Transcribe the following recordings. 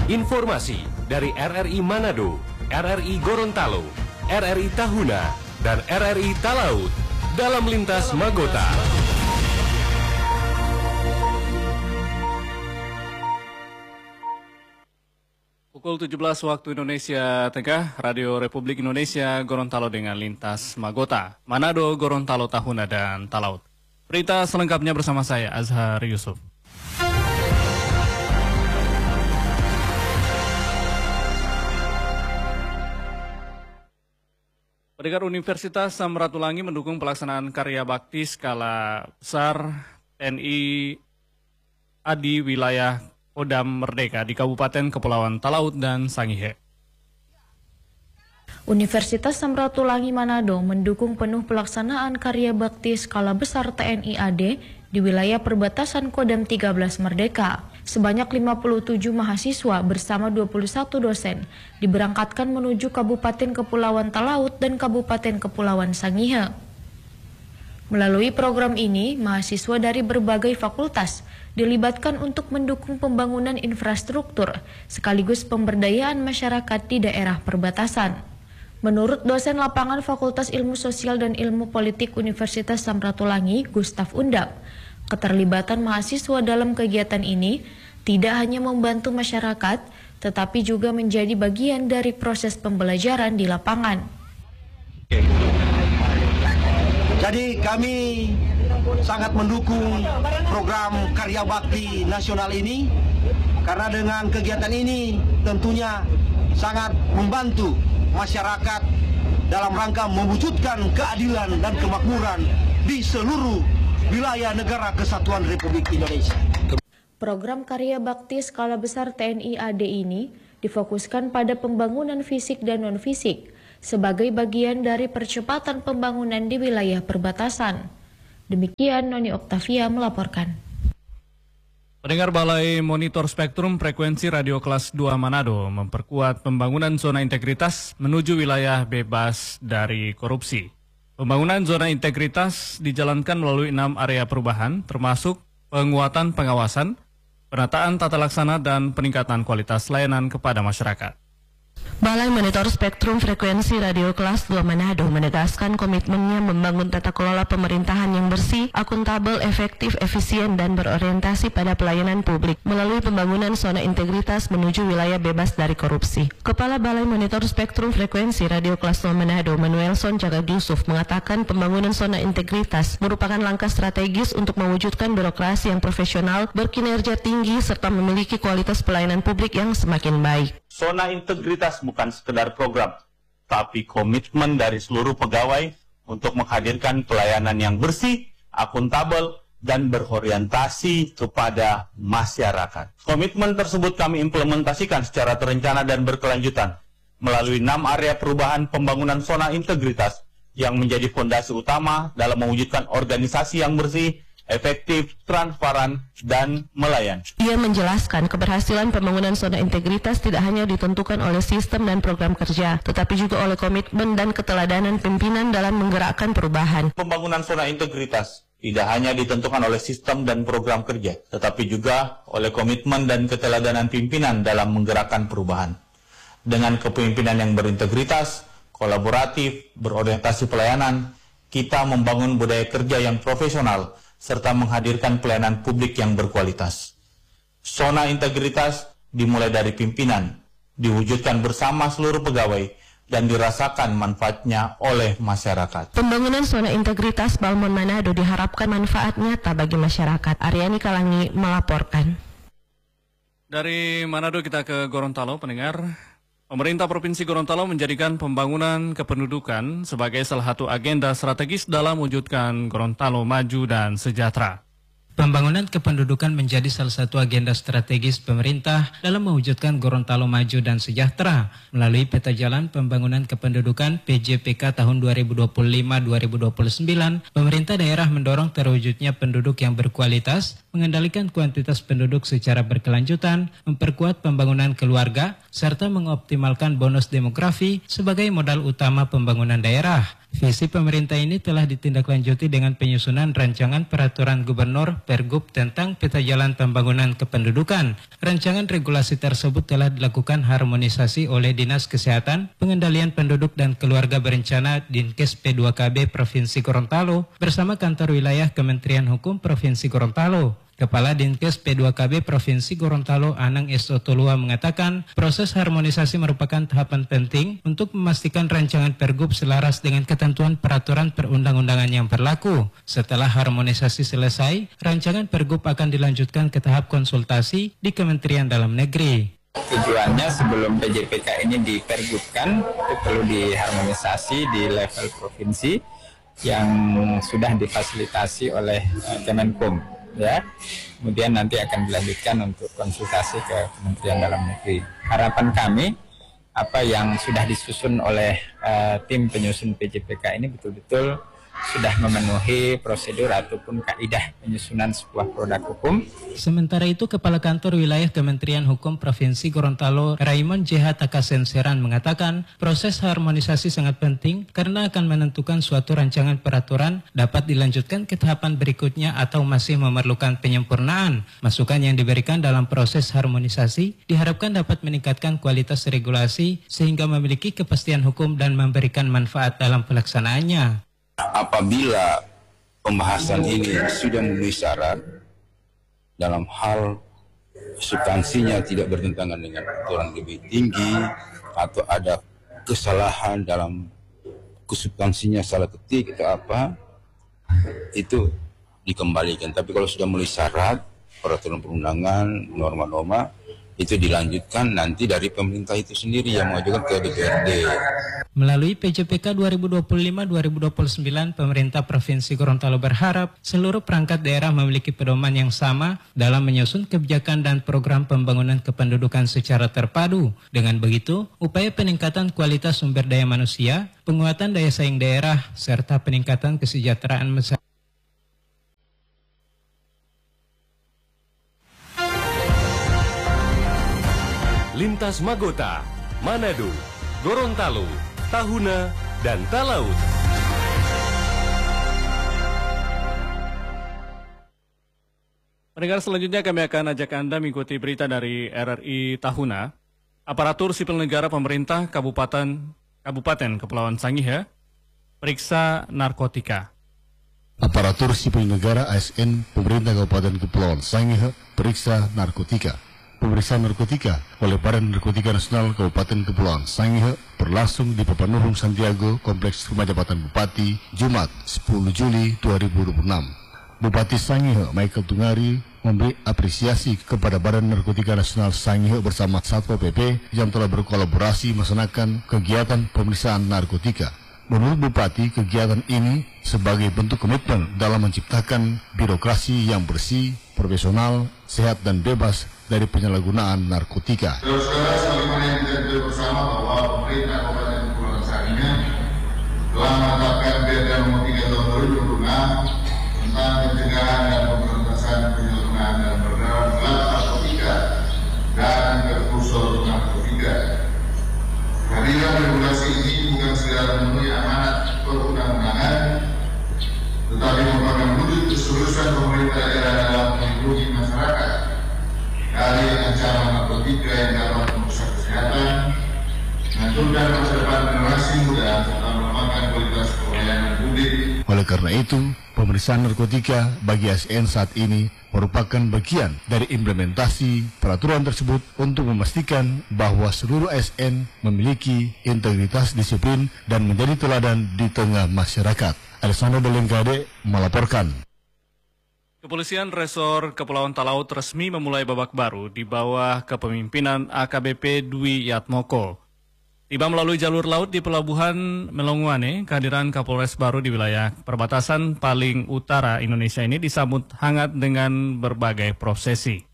Informasi dari RRI Manado, RRI Gorontalo, RRI Tahuna, dan RRI Talaut dalam Lintas Magota. Pukul 17 waktu Indonesia Tengah, Radio Republik Indonesia Gorontalo dengan Lintas Magota, Manado, Gorontalo, Tahuna, dan Talaut. Berita selengkapnya bersama saya, Azhar Yusuf. Pendengar, Universitas Samratulangi mendukung pelaksanaan karya bakti skala besar TNI AD wilayah Kodam Merdeka di Kabupaten Kepulauan Talaut dan Sangihe. Universitas Samratulangi Manado mendukung penuh pelaksanaan karya bakti skala besar TNI AD di wilayah perbatasan Kodam 13 Merdeka. Sebanyak 57 mahasiswa bersama 21 dosen diberangkatkan menuju Kabupaten Kepulauan Talaut dan Kabupaten Kepulauan Sangihe. Melalui program ini, mahasiswa dari berbagai fakultas dilibatkan untuk mendukung pembangunan infrastruktur sekaligus pemberdayaan masyarakat di daerah perbatasan. Menurut dosen lapangan Fakultas Ilmu Sosial dan Ilmu Politik Universitas Samratulangi, Gustaf Undap, keterlibatan mahasiswa dalam kegiatan ini tidak hanya membantu masyarakat, tetapi juga menjadi bagian dari proses pembelajaran di lapangan. Jadi kami sangat mendukung program karya bakti nasional ini, karena dengan kegiatan ini tentunya sangat membantu masyarakat dalam rangka mewujudkan keadilan dan kemakmuran di seluruh wilayah negara Kesatuan Republik Indonesia. Program karya bakti skala besar TNI AD ini difokuskan pada pembangunan fisik dan non-fisik sebagai bagian dari percepatan pembangunan di wilayah perbatasan. Demikian Noni Oktavia melaporkan. Pendengar, Balai Monitor Spektrum Frekuensi Radio Kelas 2 Manado memperkuat pembangunan zona integritas menuju wilayah bebas dari korupsi. Pembangunan zona integritas dijalankan melalui 6 area perubahan, termasuk penguatan pengawasan, penataan tata laksana, dan peningkatan kualitas layanan kepada masyarakat. Balai Monitor Spektrum Frekuensi Radio Kelas 2 Manado menegaskan komitmennya membangun tata kelola pemerintahan yang bersih, akuntabel, efektif, efisien, dan berorientasi pada pelayanan publik melalui pembangunan zona integritas menuju wilayah bebas dari korupsi. Kepala Balai Monitor Spektrum Frekuensi Radio Kelas 2 Manado, Manuelson Jagad Yusuf, mengatakan pembangunan zona integritas merupakan langkah strategis untuk mewujudkan birokrasi yang profesional, berkinerja tinggi, serta memiliki kualitas pelayanan publik yang semakin baik. Zona integritas bukan sekedar program, tapi komitmen dari seluruh pegawai untuk menghadirkan pelayanan yang bersih, akuntabel, dan berorientasi kepada masyarakat. Komitmen tersebut kami implementasikan secara terencana dan berkelanjutan melalui 6 area perubahan pembangunan zona integritas yang menjadi fondasi utama dalam mewujudkan organisasi yang bersih, efektif, transparan, dan melayani. Ia menjelaskan keberhasilan pembangunan zona integritas tidak hanya ditentukan oleh sistem dan program kerja, tetapi juga oleh komitmen dan keteladanan pimpinan dalam menggerakkan perubahan. Pembangunan zona integritas tidak hanya ditentukan oleh sistem dan program kerja, tetapi juga oleh komitmen dan keteladanan pimpinan dalam menggerakkan perubahan. Dengan kepemimpinan yang berintegritas, kolaboratif, berorientasi pelayanan, kita membangun budaya kerja yang profesional, serta menghadirkan pelayanan publik yang berkualitas. Zona integritas dimulai dari pimpinan, diwujudkan bersama seluruh pegawai, dan dirasakan manfaatnya oleh masyarakat. Pembangunan zona integritas Balmon Manado diharapkan manfaat nyata bagi masyarakat. Aryani Kalangi melaporkan. Dari Manado kita ke Gorontalo, pendengar. Pemerintah Provinsi Gorontalo menjadikan pembangunan kependudukan sebagai salah satu agenda strategis dalam mewujudkan Gorontalo maju dan sejahtera. Pembangunan kependudukan menjadi salah satu agenda strategis pemerintah dalam mewujudkan Gorontalo maju dan sejahtera. Melalui peta jalan pembangunan kependudukan PJPK tahun 2025-2029, pemerintah daerah mendorong terwujudnya penduduk yang berkualitas, mengendalikan kuantitas penduduk secara berkelanjutan, memperkuat pembangunan keluarga, serta mengoptimalkan bonus demografi sebagai modal utama pembangunan daerah. Visi pemerintah ini telah ditindaklanjuti dengan penyusunan rancangan peraturan gubernur Pergub tentang peta jalan pembangunan kependudukan. Rancangan regulasi tersebut telah dilakukan harmonisasi oleh Dinas Kesehatan, Pengendalian Penduduk dan Keluarga Berencana Dinkes P2KB Provinsi Gorontalo bersama Kantor Wilayah Kementerian Hukum Provinsi Gorontalo. Kepala Dinkes P2KB Provinsi Gorontalo Anang S. Otolua mengatakan proses harmonisasi merupakan tahapan penting untuk memastikan rancangan Pergub selaras dengan ketentuan peraturan perundang-undangan yang berlaku. Setelah harmonisasi selesai, rancangan Pergub akan dilanjutkan ke tahap konsultasi di Kementerian Dalam Negeri. Tujuannya sebelum PJPK ini dipergubkan, itu perlu diharmonisasi di level provinsi yang sudah difasilitasi oleh Kemenkum. Ya, kemudian nanti akan dilanjutkan untuk konsultasi ke Kementerian Dalam Negeri. Harapan kami apa yang sudah disusun oleh tim penyusun PJPK ini betul-betul sudah memenuhi prosedur ataupun kaidah penyusunan sebuah produk hukum. Sementara itu, Kepala Kantor Wilayah Kementerian Hukum Provinsi Gorontalo, Raymond J.H. Takasenseran mengatakan proses harmonisasi sangat penting karena akan menentukan suatu rancangan peraturan dapat dilanjutkan ke tahapan berikutnya atau masih memerlukan penyempurnaan. Masukan yang diberikan dalam proses harmonisasi diharapkan dapat meningkatkan kualitas regulasi sehingga memiliki kepastian hukum dan memberikan manfaat dalam pelaksanaannya. Apabila pembahasan ini sudah memenuhi syarat dalam hal substansinya tidak bertentangan dengan aturan lebih tinggi atau ada kesalahan dalam substansinya salah ketik atau apa, itu dikembalikan. Tapi kalau sudah memenuhi syarat peraturan perundangan, norma-norma, itu dilanjutkan nanti dari pemerintah itu sendiri yang mengajukan ke DPRD. Melalui PJPK 2025-2029, pemerintah Provinsi Gorontalo berharap seluruh perangkat daerah memiliki pedoman yang sama dalam menyusun kebijakan dan program pembangunan kependudukan secara terpadu. Dengan begitu, upaya peningkatan kualitas sumber daya manusia, penguatan daya saing daerah, serta peningkatan kesejahteraan masyarakat. Lintas Magota, Manado, Gorontalo, Tahuna, dan Talaut. Pendengar, selanjutnya kami akan ajak Anda mengikuti berita dari RRI Tahuna. Aparatur sipil negara pemerintah Kabupaten Kepulauan Sangihe periksa narkotika. Aparatur sipil negara ASN pemerintah Kabupaten Kepulauan Sangihe periksa narkotika. Pemeriksaan narkotika oleh Badan Narkotika Nasional Kabupaten Kepulauan Sangihe berlangsung di Papanuhum Santiago, Kompleks Rumah Jabatan Bupati, Jumat 10 Juli 2026. Bupati Sangihe, Michael Tungari, memberi apresiasi kepada Badan Narkotika Nasional Sangihe bersama Satpol PP yang telah berkolaborasi melaksanakan kegiatan pemeriksaan narkotika. Menurut Bupati, kegiatan ini sebagai bentuk komitmen dalam menciptakan birokrasi yang bersih, profesional, sehat dan bebas dari penyalahgunaan narkotika. Saudara-saudara, sebagaimana yang kita ketahui bersama bahwa pemerintah Kabupaten Kepulauan Sangihe telah menetapkan PPK nomor 3 tahun 2026 tentang pencegahan dan pemberantasan penyalahgunaan dan peredaran gelap narkotika dan prekursor narkotika. Kehadiran regulasi ini bukan sekedar memenuhi amanat perundang-undangan, tetapi merupakan wujud keseriusan pemerintah daerah dalam melindungi masyarakat dari ancaman narkotika yang dapat merusak kesehatan, menghancurkan masa depan generasi muda, serta melemahkan kualitas pelayanan publik. Oleh karena itu, pemeriksaan narkotika bagi ASN saat ini merupakan bagian dari implementasi peraturan tersebut untuk memastikan bahwa seluruh ASN memiliki integritas disiplin dan menjadi teladan di tengah masyarakat. Alessandro Delengkade melaporkan. Kepolisian Resor Kepulauan Talaut resmi memulai babak baru di bawah kepemimpinan AKBP Dwi Yatmoko. Tiba melalui jalur laut di Pelabuhan Melonguane, kehadiran Kapolres baru di wilayah perbatasan paling utara Indonesia ini disambut hangat dengan berbagai prosesi.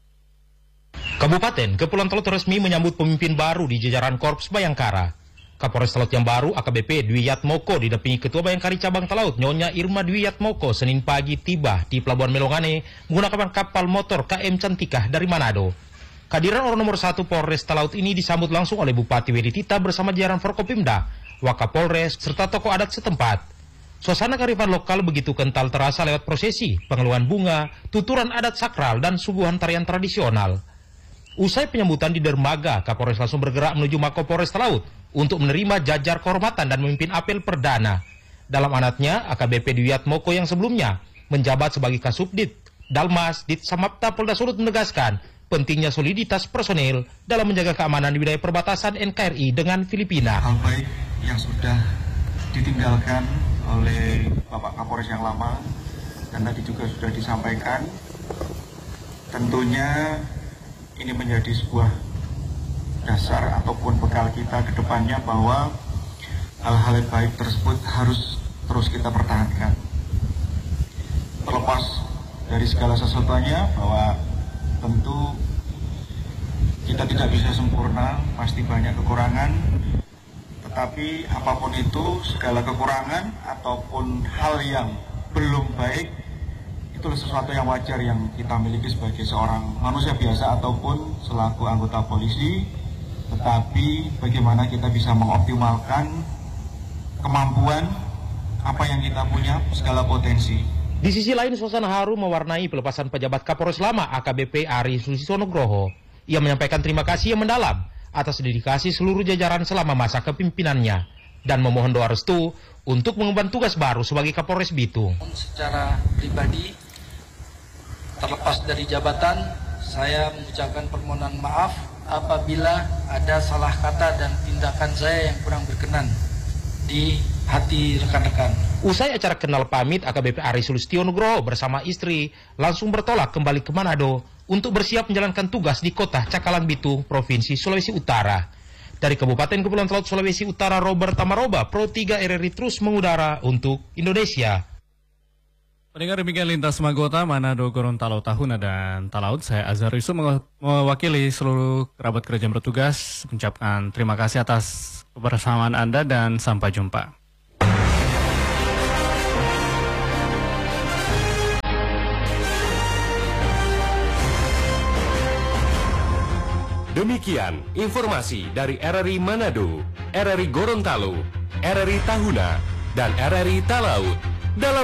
Kabupaten Kepulauan Talaut resmi menyambut pemimpin baru di jajaran Korps Bayangkara. Kapolres Talaut yang baru, AKBP Dwi Yatmoko, didampingi Ketua Bayangkari Cabang Talaut, Nyonya Irma Dwi Yatmoko, Senin pagi tiba di Pelabuhan Melongane menggunakan kapal motor KM Cantikah dari Manado. Kehadiran orang nomor 1 Polres Talaut ini disambut langsung oleh Bupati Wedi Tita bersama jajaran Forkopimda, Wakapolres, serta tokoh adat setempat. Suasana kearifan lokal begitu kental terasa lewat prosesi, pengeluhan bunga, tuturan adat sakral, dan suguhan tarian tradisional. Usai penyambutan di dermaga, Kapolres langsung bergerak menuju Mako Polres Talaut untuk menerima jajar kehormatan dan memimpin apel perdana. Dalam amanatnya, AKBP Dwi Yatmoko yang sebelumnya menjabat sebagai Kasubdit Dalmas Dit Samapta Polda Sulut menegaskan pentingnya soliditas personel dalam menjaga keamanan di wilayah perbatasan NKRI dengan Filipina. Hal baik yang sudah ditinggalkan oleh Bapak Kapolres yang lama dan tadi juga sudah disampaikan, tentunya ini menjadi sebuah dasar ataupun bekal kita ke depannya bahwa hal-hal baik tersebut harus terus kita pertahankan. Terlepas dari segala sesuatunya bahwa tentu kita tidak bisa sempurna, pasti banyak kekurangan, tetapi apapun itu, segala kekurangan ataupun hal yang belum baik, itulah sesuatu yang wajar yang kita miliki sebagai seorang manusia biasa ataupun selaku anggota polisi, tetapi bagaimana kita bisa mengoptimalkan kemampuan apa yang kita punya, segala potensi. Di sisi lain, suasana haru mewarnai pelepasan pejabat Kapolres lama AKBP Ari Sulistiono Nugroho. Ia menyampaikan terima kasih yang mendalam atas dedikasi seluruh jajaran selama masa kepemimpinannya dan memohon doa restu untuk mengemban tugas baru sebagai Kapolres Bitung. Secara pribadi, terlepas dari jabatan, saya mengucapkan permohonan maaf apabila ada salah kata dan tindakan saya yang kurang berkenan di hati rekan-rekan. Usai acara kenal pamit, AKBP Ari Sulistiono Nugroho bersama istri langsung bertolak kembali ke Manado untuk bersiap menjalankan tugas di kota Cakalang Bitung, Provinsi Sulawesi Utara. Dari Kabupaten Kepulauan Talaut Sulawesi Utara, Robert Tamaroba, Pro 3 RRI terus mengudara untuk Indonesia. Pendengar, demikian Lintas Magota, Manado, Gorontalo, Tahuna, dan Talaut. Saya Azhar Yusuf mewakili seluruh kerabat kerja yang bertugas mengucapkan terima kasih atas kebersamaan Anda dan sampai jumpa. Demikian informasi dari RRI Manado, RRI Gorontalo, RRI Tahuna, dan RRI Talaut. Dalam